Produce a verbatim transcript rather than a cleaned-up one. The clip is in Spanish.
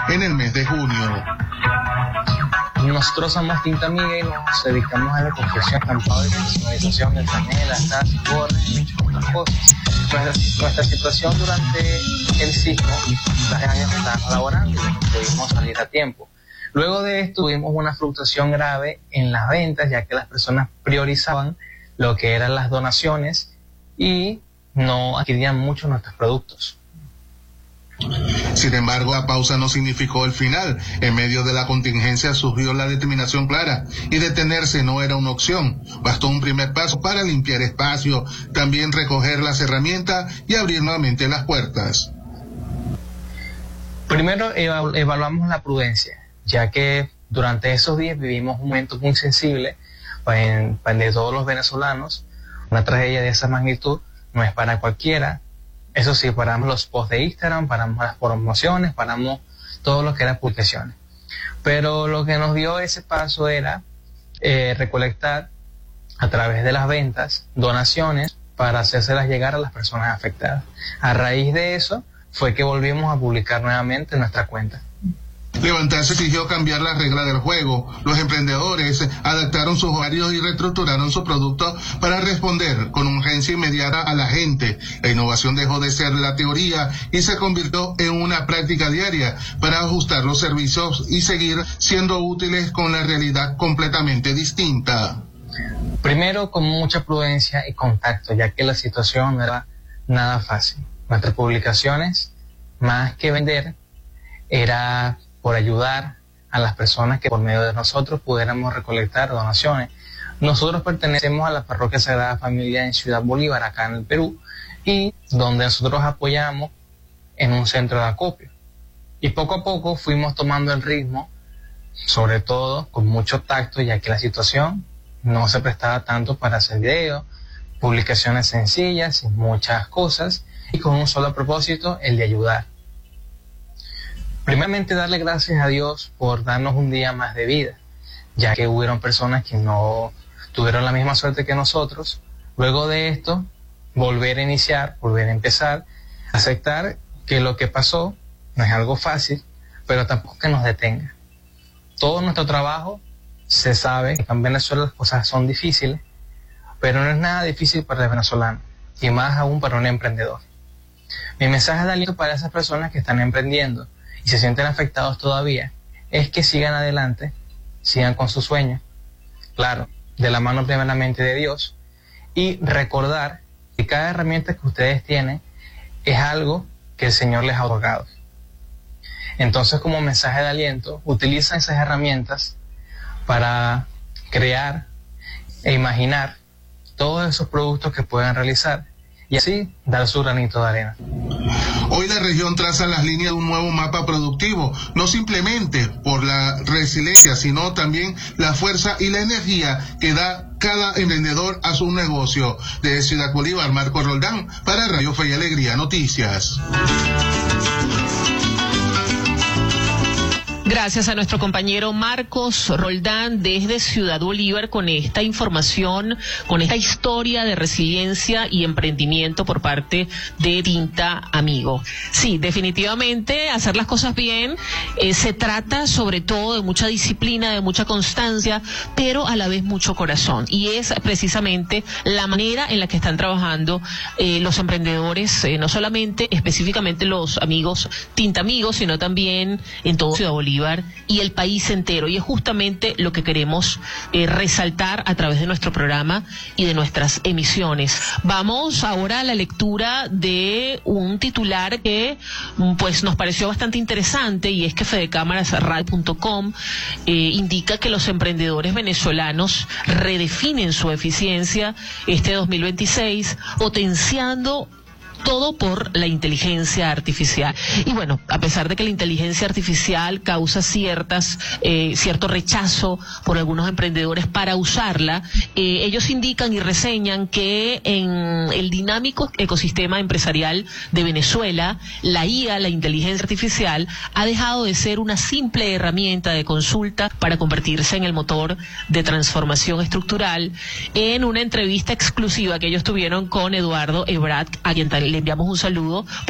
en el mes de junio. Nosotros somos Tinta Amiga y nos dedicamos a la confección, estampado y personalización de franelas, tazas, gorras y muchas otras cosas. Nuestra, nuestra situación durante el sismo, hace años estábamos laborando y no pudimos salir a tiempo. Luego de esto tuvimos una fluctuación grave en las ventas, ya que las personas priorizaban lo que eran las donaciones y no adquirían mucho nuestros productos. Sin embargo, la pausa no significó el final. En medio de la contingencia surgió la determinación clara y detenerse no era una opción. Bastó un primer paso para limpiar espacio, también recoger las herramientas y abrir nuevamente las puertas. Primero evalu- evaluamos la prudencia, ya que durante esos días vivimos un momento muy sensible para, para de todos los venezolanos. Una tragedia de esa magnitud no es para cualquiera. Eso sí, paramos los posts de Instagram, paramos las promociones, paramos todo lo que eran publicaciones. Pero lo que nos dio ese paso era eh, recolectar a través de las ventas donaciones para hacérselas llegar a las personas afectadas. A raíz de eso fue que volvimos a publicar nuevamente en nuestra cuenta. Levantarse exigió cambiar las reglas del juego. Los emprendedores adaptaron sus horarios y reestructuraron sus productos para responder con urgencia inmediata a la gente. La innovación dejó de ser la teoría y se convirtió en una práctica diaria para ajustar los servicios y seguir siendo útiles con la realidad completamente distinta. Primero, con mucha prudencia y contacto, ya que la situación no era nada fácil. Nuestras publicaciones, más que vender, era por ayudar a las personas que por medio de nosotros pudiéramos recolectar donaciones. Nosotros pertenecemos a la Parroquia Sagrada Familia en Ciudad Bolívar, acá en el Perú, y donde nosotros apoyamos en un centro de acopio. Y poco a poco fuimos tomando el ritmo, sobre todo con mucho tacto, ya que la situación no se prestaba tanto para hacer videos, publicaciones sencillas y muchas cosas, y con un solo propósito, el de ayudar. Primeramente, darle gracias a Dios por darnos un día más de vida, ya que hubieron personas que no tuvieron la misma suerte que nosotros. Luego de esto, volver a iniciar, volver a empezar, aceptar que lo que pasó no es algo fácil, pero tampoco que nos detenga. Todo nuestro trabajo se sabe que en Venezuela las cosas son difíciles, pero no es nada difícil para el venezolano, y más aún para un emprendedor. Mi mensaje de aliento para esas personas que están emprendiendo y se sienten afectados todavía, es que sigan adelante, sigan con sus sueños, claro, de la mano primeramente de Dios, y recordar que cada herramienta que ustedes tienen es algo que el Señor les ha otorgado. Entonces, como mensaje de aliento, utilizan esas herramientas para crear e imaginar todos esos productos que puedan realizar y así dar su granito de arena. Hoy la región traza las líneas de un nuevo mapa productivo, no simplemente por la resiliencia, sino también la fuerza y la energía que da cada emprendedor a su negocio. Desde Ciudad Bolívar, Marco Roldán, para Radio Fe y Alegría Noticias. Gracias a nuestro compañero Marcos Roldán desde Ciudad Bolívar con esta información, con esta historia de resiliencia y emprendimiento por parte de Tinta Amigo. Sí, definitivamente hacer las cosas bien eh, se trata sobre todo de mucha disciplina, de mucha constancia, pero a la vez mucho corazón. Y es precisamente la manera en la que están trabajando eh, los emprendedores, eh, no solamente específicamente los amigos Tinta Amigos, sino también en todo Ciudad Bolívar y el país entero, y es justamente lo que queremos eh, resaltar a través de nuestro programa y de nuestras emisiones. Vamos ahora a la lectura de un titular que pues nos pareció bastante interesante, y es que Fedecámaras Radio punto com eh, indica que los emprendedores venezolanos redefinen su eficiencia este dos mil veintiséis, potenciando todo por la inteligencia artificial. Y bueno, a pesar de que la inteligencia artificial causa ciertas eh, cierto rechazo por algunos emprendedores para usarla, eh, ellos indican y reseñan que en el dinámico ecosistema empresarial de Venezuela, la I A, la inteligencia artificial, ha dejado de ser una simple herramienta de consulta para convertirse en el motor de transformación estructural. En una entrevista exclusiva que ellos tuvieron con Eduardo Ebrat, a quien le enviamos un saludo,